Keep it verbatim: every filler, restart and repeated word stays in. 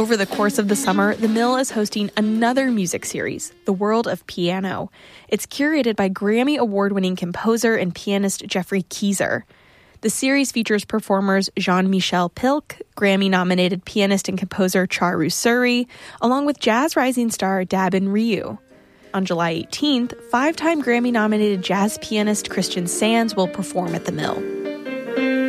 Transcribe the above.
Over the course of the summer, the Mill is hosting another music series, The World of Piano. It's curated by Grammy Award-winning composer and pianist Jeffrey Keezer. The series features performers Jean-Michel Pilk, Grammy-nominated pianist and composer Charu Suri, along with jazz rising star Dabin Ryu. On July eighteenth, five-time Grammy-nominated jazz pianist Christian Sands will perform at the Mill.